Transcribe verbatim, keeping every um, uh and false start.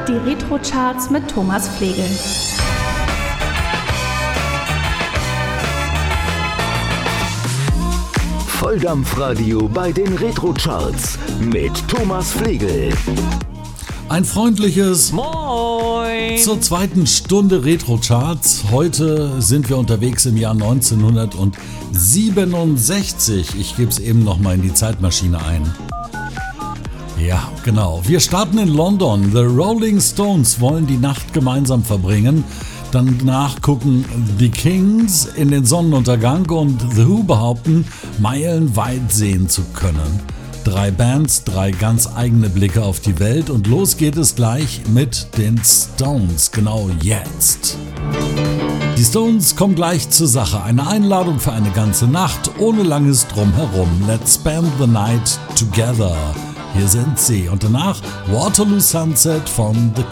die Retro-Charts mit Thomas Flegel. Volldampfradio bei den Retro-Charts mit Thomas Flegel. Ein freundliches Moin zur zweiten Stunde Retro-Charts. Heute sind wir unterwegs im Jahr neunzehnhundertsiebenundsechzig. Ich gebe es eben noch mal in die Zeitmaschine ein. Ja, genau. Wir starten in London. The Rolling Stones wollen die Nacht gemeinsam verbringen. Danach gucken die Kings in den Sonnenuntergang und The Who behaupten, meilenweit sehen zu können. Drei Bands, drei ganz eigene Blicke auf die Welt und los geht es gleich mit den Stones, genau jetzt. Die Stones kommen gleich zur Sache. Eine Einladung für eine ganze Nacht, ohne langes Drumherum. Let's spend the night together. Hier sind sie und danach Waterloo Sunset von The